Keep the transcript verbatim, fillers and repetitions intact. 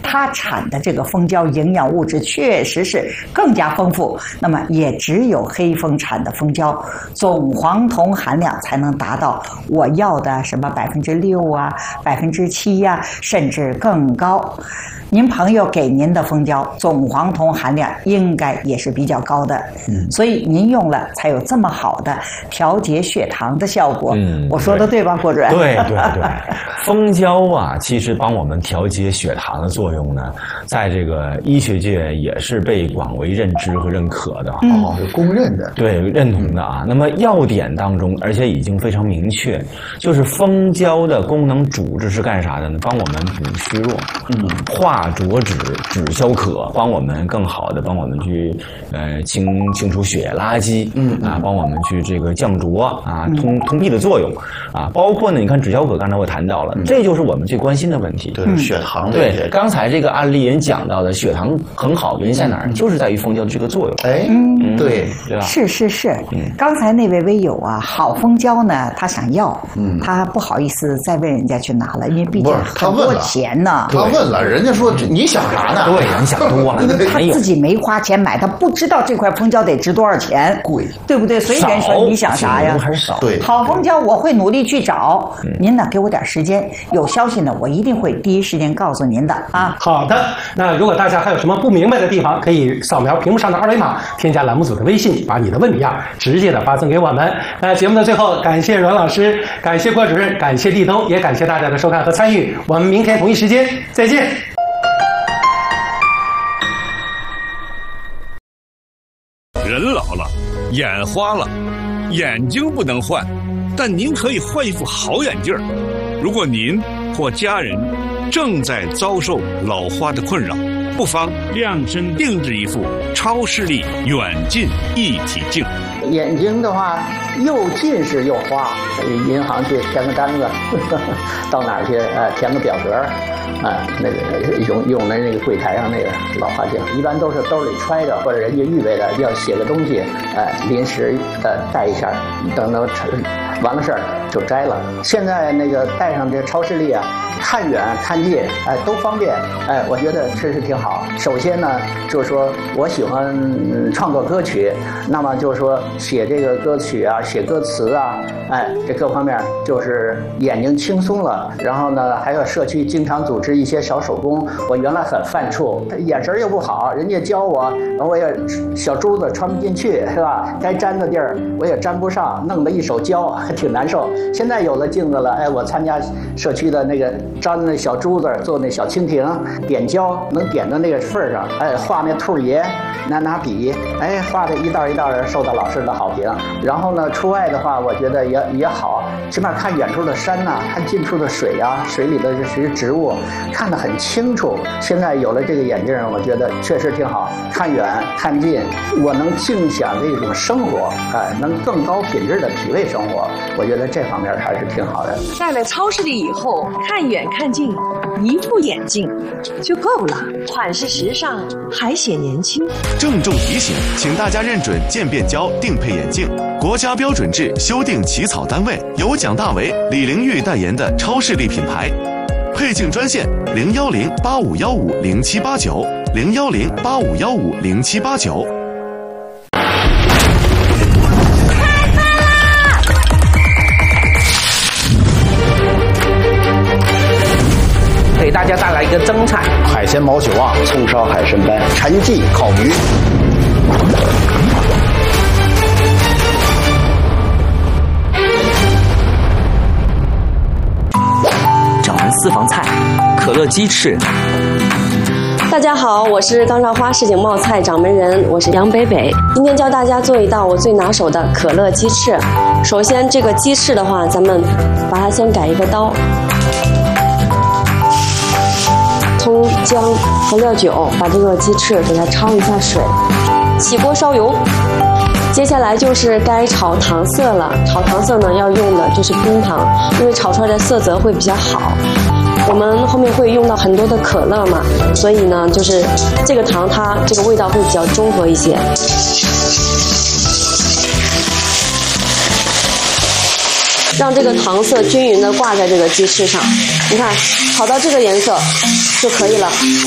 它产的这个蜂胶营养物质确实是更加丰富。那么也只有黑蜂产的蜂胶，总黄酮含量才能达到我要的什么百分之六啊、百分之七呀，甚至更高。您朋友给您的蜂胶总黄酮含量应该也是比较高的，嗯，所以您用了才有这么好的调节血糖的效果。嗯，我说的对吧，郭主任？ 对对对，蜂胶啊，其实帮我们调节血糖的作用呢，在这个医学界也是被广为认知和认可的， 嗯、哦，公认的， 对，认同的啊。那么药典当中，而且已经非常明确，就是蜂胶的功能主治是干啥的呢？帮我们补虚弱，嗯，化浊脂、止消渴，帮我们更好的帮我们去呃清清除血液垃圾，嗯啊，帮我们去这个降浊啊，通通闭的作用啊，包括呢，你看止消渴，刚才我谈到了，嗯、这就是我们最关心的问题， 对、嗯、血糖。 对，刚才这个案例人讲到的血糖很好，原因在哪儿？嗯、就是在于蜂胶的这个作用。 哎，嗯，对， 对吧？ 是是是，嗯，刚才那位微友啊，好蜂胶呢，他想要，嗯，他不好意思再问人家去拿了，因为毕竟很多钱呢。 他问了，人家说你想啥呢？ 对，你想多了， 他自己没花钱买，他不知道这块蜂胶得值多少钱， 贵， 对不对？所以人说你想啥呀？ 还是少。 对， 好蜂胶我会努力去找，嗯、您呢给我点时间，有消息呢我一定会第一时间告诉您的啊。 好的，那如果大家还有什么不明白的地方，可以扫描屏幕上的二维码，添加栏目组的微信，把你的问题啊直接的发送给我们。那节目的最后，感谢阮老师，感谢郭主任，感谢立冬，也感谢大家的收看和参与。我们明天同一时间再见。 人老了，眼花了，眼睛不能换，但您可以换一副好眼镜。如果您或家人正在遭受老花的困扰，不妨量身定制一副超视力远近一体镜。 眼睛的话，又近视又花，银行去填个单子，呵呵到哪儿去？呃，填个表格，啊、呃，那个用用的那个柜台上那个老花镜，一般都是兜里揣着，或者人家预备的要写个东西，呃，临时呃带一下，等到完了事儿就摘了。现在那个带上这超视力啊，看远看近，哎、呃，都方便，哎、呃，我觉得确实挺好。首先呢，就是说我喜欢、嗯、创作歌曲，那么就是说写这个歌曲啊，写歌词啊，哎，这各方面就是眼睛轻松了。然后呢，还有社区经常组织一些小手工，我原来很犯怵，眼神又不好，人家教我，我也小珠子穿不进去，是吧？该粘的地儿我也粘不上，弄得一手胶，挺难受。现在有了镜子了，哎，我参加社区的那个粘那小珠子，做那小蜻蜓，点胶能点到那个份儿上，哎，画那兔爷，拿拿笔，哎，画的一道一道的，受到老师的好评。然后呢，出外的话，我觉得也也好，起码看远处的山呐、啊，看近处的水啊，水里的这些植物，看得很清楚。现在有了这个眼镜，我觉得确实挺好，看远看近，我能尽享这种生活，哎，能更高品质的体味生活。我觉得这方面还是挺好的。 戴了超视力以后，看远看近，一副眼镜就够了，款式时尚，还显年轻。 郑重提醒，请大家认准渐变胶定配眼镜，国家标准制修订起草单位，由蒋大为、李玲玉代言的超视力品牌。配镜专线零幺零八五幺五零七八九零幺零八五幺五零七八九。 给大家带来一个蒸菜： 海鲜毛血旺、葱烧海参斑、陈记烤鱼。 掌门私房菜，可乐鸡翅。 大家好，我是刚上花市井冒菜掌门人，我是杨北北。今天教大家做一道我最拿手的可乐鸡翅。首先，这个鸡翅的话，咱们把它先改一个刀。葱姜和料酒，把这个鸡翅给它焯一下水，起锅烧油。接下来就是该炒糖色了，炒糖色呢要用的就是冰糖，因为炒出来的色泽会比较好。我们后面会用到很多的可乐嘛，所以呢就是这个糖它这个味道会比较中和一些。让这个糖色均匀的挂在这个鸡翅上，你看炒到这个颜色就可以了。